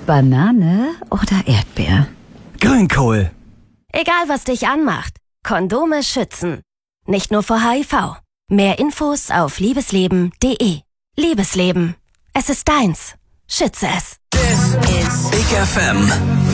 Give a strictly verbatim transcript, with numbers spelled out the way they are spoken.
Banane oder Erdbeer? Grünkohl. Egal, was dich anmacht, Kondome schützen. Nicht nur vor H I V. Mehr Infos auf liebesleben punkt de. Liebesleben. Es ist deins. Schütze es. Big F M.